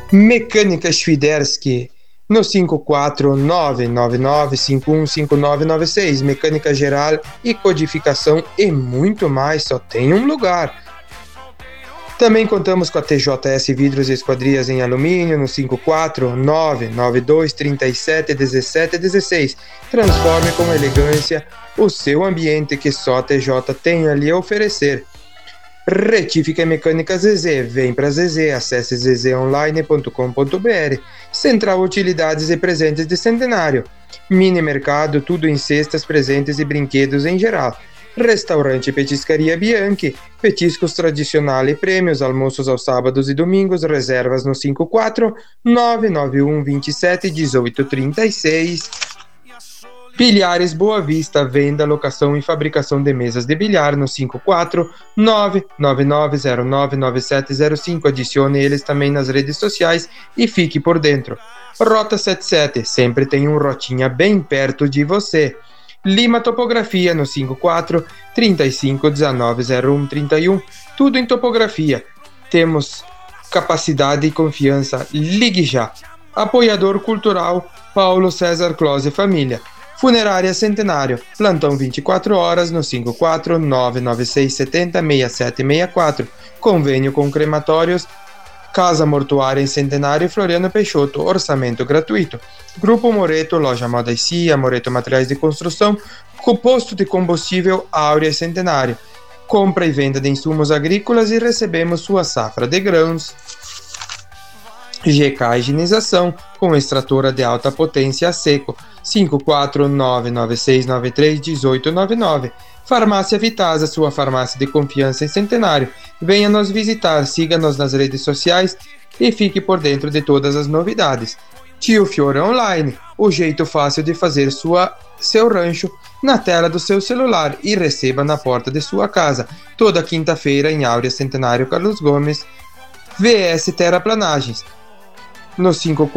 Mecânica Świderski no 54999515996. Mecânica geral e codificação e muito mais, só tem um lugar. Também contamos com a TJS Vidros e Esquadrias em Alumínio no 54992371716. Transforme com elegância o seu ambiente que só a TJ tem ali a oferecer. Retífica e Mecânica Zezé, vem pra Zezé, acesse zezeonline.com.br. Central Utilidades e Presentes de Centenário, Mini Mercado, tudo em cestas, presentes e brinquedos em geral. Restaurante Petiscaria Bianchi, petiscos tradicionais e prêmios, almoços aos sábados e domingos, reservas no 54991271836. Bilhares Boa Vista, venda, locação e fabricação de mesas de bilhar no 54999099705. Adicione eles também nas redes sociais e fique por dentro. Rota 77, sempre tem um Rotinha bem perto de você. Lima Topografia no 5435190131. Tudo em topografia. Temos capacidade e confiança. Ligue já. Apoiador Cultural Paulo César Close Família. Funerária Centenário, plantão 24 horas no 54996706764. Convênio com crematórios, Casa Mortuária em Centenário, Floriano Peixoto, orçamento gratuito. Grupo Moreto, Loja Moda e Cia, Moreto Materiais de Construção, posto de combustível Áurea Centenário. Compra e venda de insumos agrícolas e recebemos sua safra de grãos. GK Higienização, com extratora de alta potência a seco, 54996931899. Farmácia Vitasa, sua farmácia de confiança em Centenário. Venha nos visitar, siga-nos nas redes sociais e fique por dentro de todas as novidades. Tio Fiore Online, o jeito fácil de fazer seu rancho na tela do seu celular e receba na porta de sua casa. Toda quinta-feira em Áurea Centenário Carlos Gomes. VS Terraplanagens no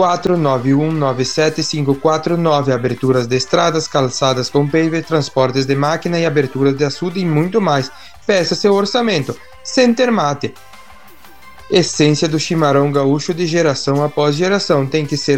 549197549, aberturas de estradas, calçadas com paver, transportes de máquina e aberturas de açude e muito mais. Peça seu orçamento. Centermate, essência do chimarrão gaúcho de geração após geração, tem que ser